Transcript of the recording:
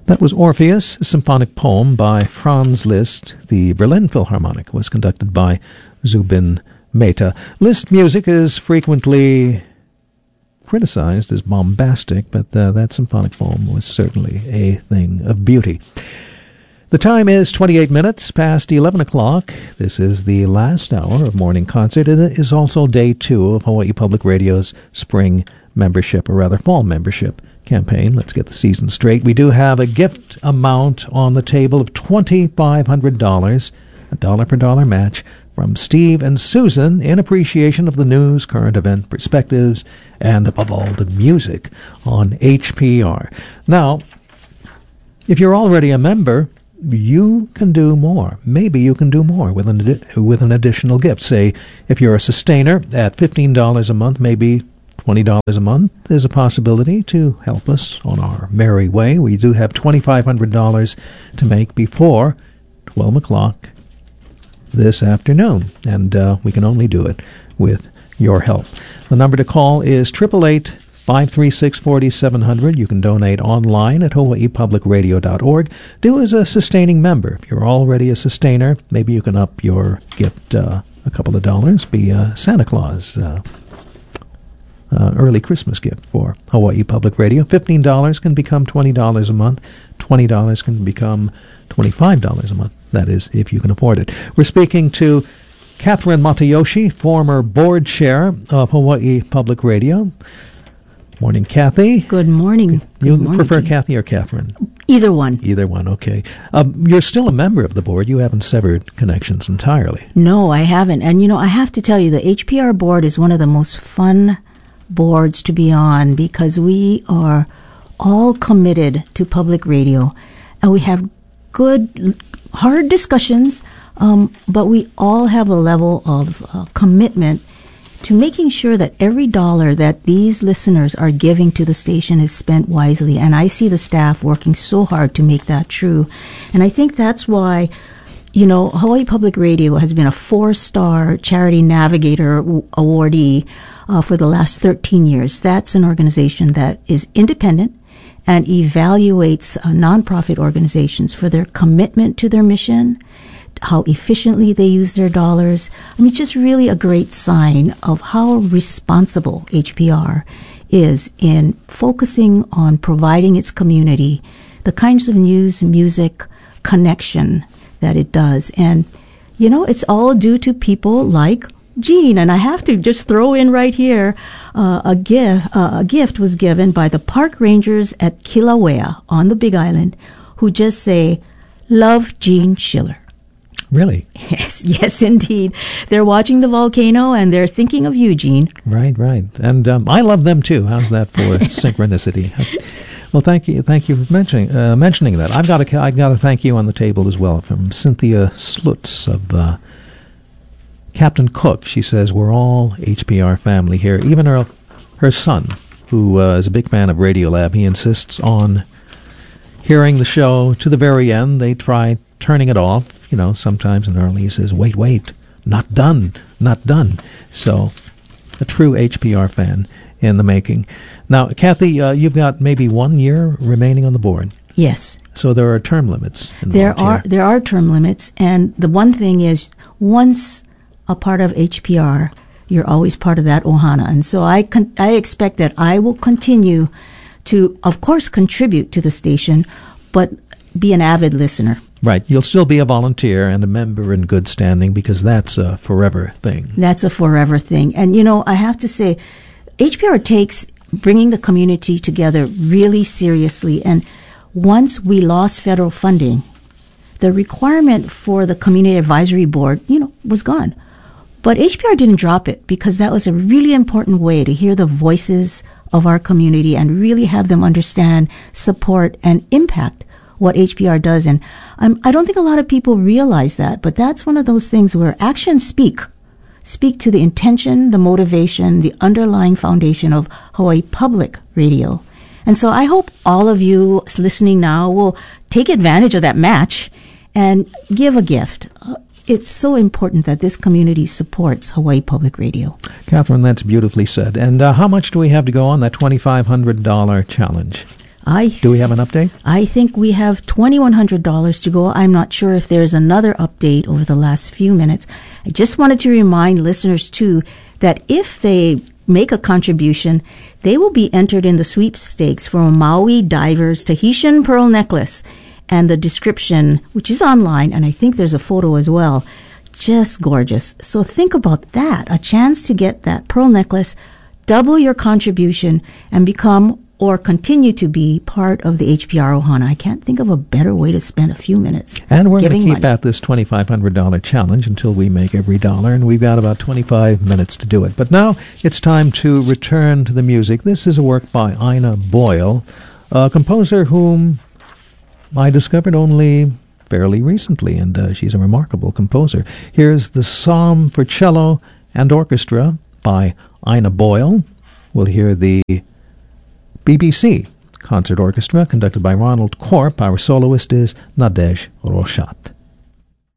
That was Orpheus, a symphonic poem by Franz Liszt. The Berlin Philharmonic was conducted by Zubin Mehta. Liszt music is frequently criticized as bombastic, but that symphonic poem was certainly a thing of beauty. The time is 28 minutes past 11 o'clock. This is the last hour of Morning Concert. It is also day 2 of Hawaii Public Radio's spring membership, or rather fall membership campaign. Let's get the season straight. We do have a gift amount on the table of $2,500, a dollar per dollar match from Steve and Susan in appreciation of the news, current event perspectives, and above all, the music on HPR. Now, if you're already a member, you can do more. Maybe you can do more with an additional gift. Say, if you're a sustainer at $15 a month, maybe $20 a month is a possibility to help us on our merry way. We do have $2,500 to make before 12 o'clock this afternoon, and we can only do it with your help. The number to call is 888-536-4700. You can donate online at hawaiipublicradio.org. Do as a sustaining member. If you're already a sustainer, maybe you can up your gift a couple of dollars, be Santa Claus early Christmas gift for Hawaii Public Radio. $15 can become $20 a month. $20 can become $25 a month. That is, if you can afford it. We're speaking to Catherine Matayoshi, former board chair of Hawaii Public Radio. Morning, Kathy. Good morning. You prefer Kathy or Catherine? Either one. Either one, okay. You're still a member of the board. You haven't severed connections entirely. No, I haven't. And, I have to tell you, the HPR board is one of the most fun boards to be on because we are all committed to public radio. And we have good, hard discussions, but we all have a level of commitment to making sure that every dollar that these listeners are giving to the station is spent wisely. And I see the staff working so hard to make that true. And I think that's why, Hawaii Public Radio has been a 4-star Charity Navigator awardee for the last 13 years. That's an organization that is independent and evaluates nonprofit organizations for their commitment to their mission, how efficiently they use their dollars. Just really a great sign of how responsible HPR is in focusing on providing its community the kinds of news, music, connection that it does. And, it's all due to people like Gene. And I have to just throw in right here, a gift was given by the park rangers at Kilauea on the Big Island, who just say, "Love Gene Schiller." Really? Yes, indeed. They're watching the volcano and they're thinking of you, Gene. Right. And I love them too. How's that for synchronicity? Well, thank you for mentioning that. I've got a thank you on the table as well from Cynthia Slutz of Captain Cook. She says we're all HPR family here. Even her son, who is a big fan of Radiolab, he insists on hearing the show to the very end. They try turning it off, sometimes, and early he says, wait, not done. So, a true HPR fan in the making. Now, Kathy, you've got maybe 1 year remaining on the board. Yes. So there are term limits involved There are term limits, and the one thing is, once a part of HPR, you're always part of that ohana. And so I expect that I will continue to, of course, contribute to the station, but be an avid listener. Right. You'll still be a volunteer and a member in good standing because that's a forever thing. That's a forever thing. And, I have to say, HPR takes bringing the community together really seriously. And once we lost federal funding, the requirement for the Community Advisory Board, was gone. But HPR didn't drop it because that was a really important way to hear the voices of our community and really have them understand, support, and impact what HPR does. And I don't think a lot of people realize that, but that's one of those things where actions speak to the intention, the motivation, the underlying foundation of Hawaii Public Radio. And so I hope all of you listening now will take advantage of that match and give a gift. It's so important that this community supports Hawaii Public Radio. Catherine, that's beautifully said. And how much do we have to go on that $2,500 challenge? Do we have an update? I think we have $2,100 to go. I'm not sure if there's another update over the last few minutes. I just wanted to remind listeners, too, that if they make a contribution, they will be entered in the sweepstakes for a Maui Divers Tahitian Pearl Necklace. And the description, which is online, and I think there's a photo as well, just gorgeous. So think about that, a chance to get that pearl necklace, double your contribution, and become or continue to be part of the HPR Ohana. I can't think of a better way to spend a few minutes. And we're going to keep money at this $2,500 challenge until we make every dollar, and we've got about 25 minutes to do it. But now it's time to return to the music. This is a work by Ina Boyle, a composer whom I discovered only fairly recently, and she's a remarkable composer. Here's the Psalm for Cello and Orchestra by Ina Boyle. We'll hear the BBC Concert Orchestra, conducted by Ronald Korp. Our soloist is Nadej Roshat.